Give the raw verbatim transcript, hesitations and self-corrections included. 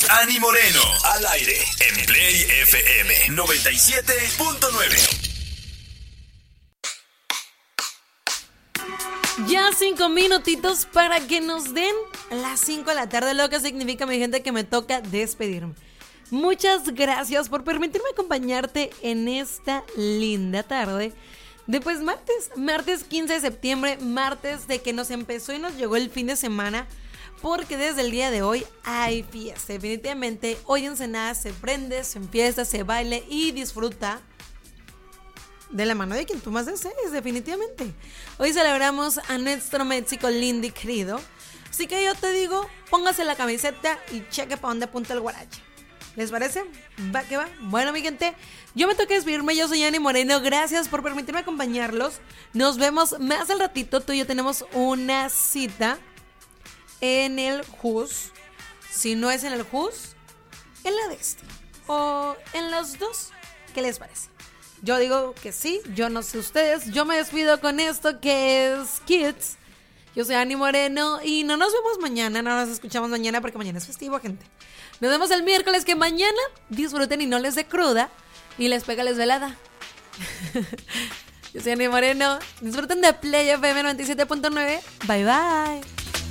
Ani Moreno, al aire, en Play F M noventa y siete punto nueve. Ya cinco minutitos para que nos den las cinco de la tarde, lo que significa, mi gente, que me toca despedirme. Muchas gracias por permitirme acompañarte en esta linda tarde de pues martes, martes quince de septiembre, martes de que nos empezó y nos llegó el fin de semana, porque desde el día de hoy hay fiesta. Definitivamente hoy en Ensenada se prende, se enfiesta, se baile y disfruta de la mano de quien tú más desees, definitivamente. Hoy celebramos a nuestro México lindo y querido. Así que yo te digo, póngase la camiseta y cheque para dónde apunta el guarache. ¿Les parece? ¿Va que va? Bueno, mi gente, yo me toca despedirme. Yo soy Ani Moreno. Gracias por permitirme acompañarlos. Nos vemos más al ratito. Tú y yo tenemos una cita en el J U S. Si no es en el J U S, en la Dexter. O en los dos. ¿Qué les parece? Yo digo que sí. Yo no sé ustedes. Yo me despido con esto que es Kids. Yo soy Ani Moreno y no nos vemos mañana. No nos escuchamos mañana porque mañana es festivo, gente. Nos vemos el miércoles, que mañana disfruten y no les dé cruda ni les pega la desvelada. Yo soy Ani Moreno. Disfruten de Play F M noventa y siete punto nueve. Bye bye.